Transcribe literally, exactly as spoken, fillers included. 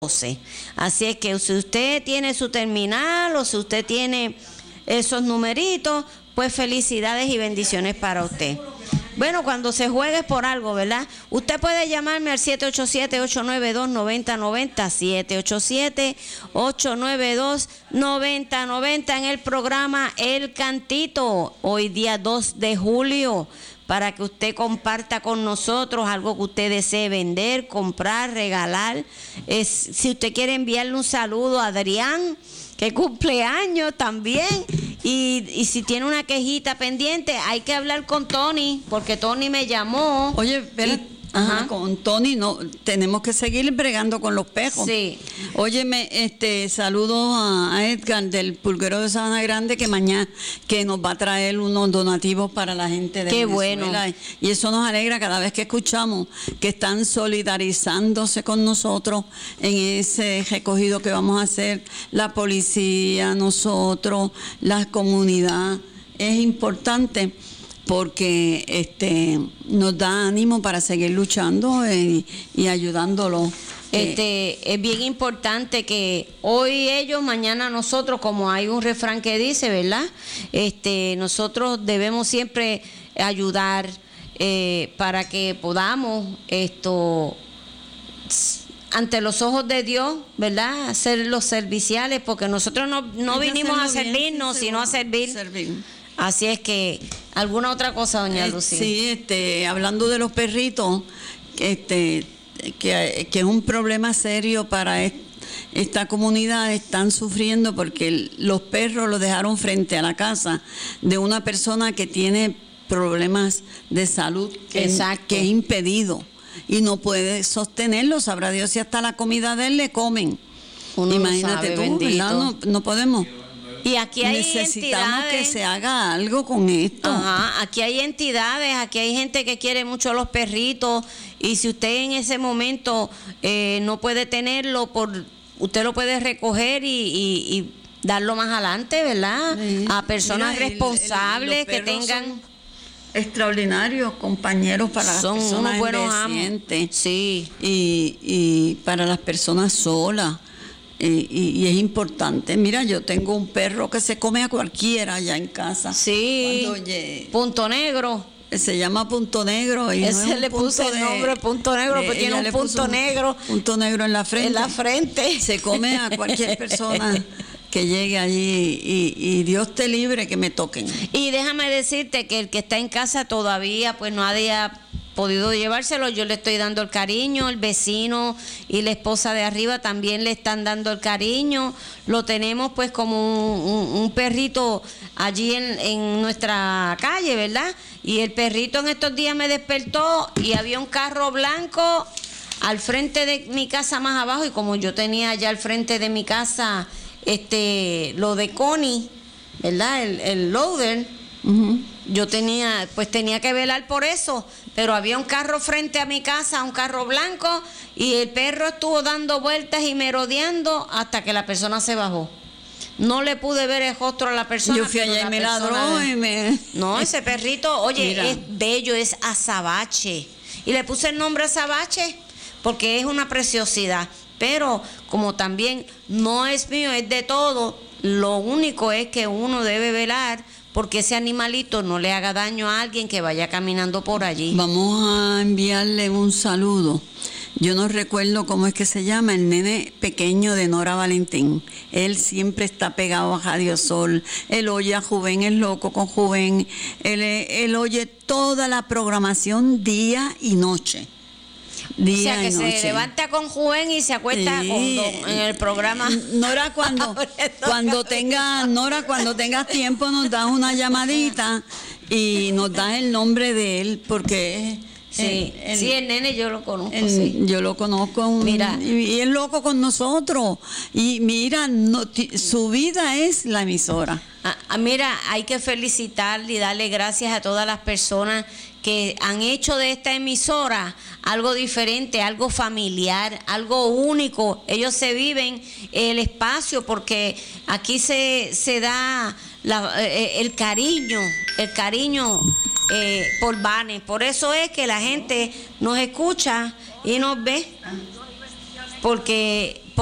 Así es que si usted tiene su terminal o si usted tiene esos numeritos, pues felicidades y bendiciones para usted. Bueno, cuando se juegue por algo, ¿verdad? Usted puede llamarme al siete ocho siete, ocho nueve dos, nueve cero nueve cero, siete ocho siete, ocho nueve dos, nueve cero nueve cero en el programa El Cantito, hoy día dos de julio, para que usted comparta con nosotros algo que usted desee vender, comprar, regalar. Es, si usted quiere enviarle un saludo a Adrián, que cumpleaños también, y, y si tiene una quejita pendiente, hay que hablar con Tony, porque Tony me llamó. Oye, pero y, ajá, con Tony no tenemos que seguir bregando con los pejos. Sí. Óyeme, este saludo a, a Edgar del Pulguero de Sabana Grande, que mañana que nos va a traer unos donativos para la gente de Qué Venezuela. bueno. Y eso nos alegra cada vez que escuchamos que están solidarizándose con nosotros en ese recogido que vamos a hacer, la policía, nosotros, la comunidad. Es importante porque este nos da ánimo para seguir luchando y, y ayudándolo. Este, es bien importante que hoy ellos, mañana nosotros, como hay un refrán que dice, ¿verdad? Este, nosotros debemos siempre ayudar eh, para que podamos esto ante los ojos de Dios, ¿verdad? Ser los serviciales, porque nosotros no, no vinimos a servirnos, sino a servir. servir. Así es que, ¿alguna otra cosa, doña Eh, Lucía? sí, este, hablando de los perritos, este, que, que es un problema serio para est- esta comunidad, están sufriendo porque el- los perros los dejaron frente a la casa de una persona que tiene problemas de salud, que, Exacto. que es impedido y no puede sostenerlo, sabrá Dios si hasta la comida de él le comen. Uno no Imagínate sabe, tú, bendito. ¿verdad? No, no podemos. Y aquí hay Necesitamos entidades, que se haga algo con esto. Ajá, aquí hay entidades, aquí hay gente que quiere mucho a los perritos, y si usted en ese momento eh, no puede tenerlo, por usted lo puede recoger y, y, y darlo más adelante, ¿verdad? Sí. A personas Mira, el- responsables el- los que perros tengan... son extraordinarios compañeros para Son las unos personas buenos amos. envejecientes. Sí. y, y para las personas solas. Y, y, y es importante. Mira, yo tengo un perro que se come a cualquiera allá en casa. Sí, Cuando, oye, Punto Negro. se llama Punto Negro. Y no Ese es un le puso punto el de- nombre Punto Negro, de- porque tiene ella un le punto puso un negro Punto negro en la frente. en la frente. Se come a cualquier persona que llegue allí y, y Dios te libre que me toquen. Y déjame decirte que el que está en casa todavía, pues no había podido llevárselo, yo le estoy dando el cariño, el vecino y la esposa de arriba también le están dando el cariño, lo tenemos pues como un, un, un perrito allí en, en nuestra calle, ¿verdad? Y el perrito en estos días me despertó y había un carro blanco al frente de mi casa más abajo, y como yo tenía allá al frente de mi casa este lo de Connie, ¿verdad? El, el loader, Uh-huh. yo tenía, pues tenía que velar por eso, pero había un carro frente a mi casa, un carro blanco, y el perro estuvo dando vueltas y merodeando hasta que la persona se bajó. No le pude ver el rostro a la persona. Yo fui pero allá y la me persona- ladró y me... No, ese perrito, oye, Mira. es bello, es azabache. Y le puse el nombre azabache porque es una preciosidad. Pero como también no es mío, es de todo, lo único es que uno debe velar porque ese animalito no le haga daño a alguien que vaya caminando por allí. Vamos a enviarle un saludo. Yo no recuerdo cómo es que se llama, el nene pequeño de Nora Valentín. Él siempre está pegado a Radio Sol. Él oye a Juven, es loco con Juven. Él, él oye toda la programación día y noche. Día O sea, que y se noche. levanta con Juven y se acuesta Sí. con Don en el programa. Nora, cuando, cuando tenga, Nora, cuando tengas tiempo nos das una llamadita y nos das el nombre de él, porque Sí, él- él- sí, el nene yo lo conozco, él- sí. yo lo conozco, un- Mira. y, y es loco con nosotros. Y mira, no, ti- su vida es la emisora. Ah, ah, mira, hay que felicitarle y darle gracias a todas las personas que han hecho de esta emisora algo diferente, algo familiar, algo único. Ellos se viven el espacio porque aquí se, se da la, eh, el cariño, el cariño eh, por Vane. Por eso es que la gente nos escucha y nos ve, porque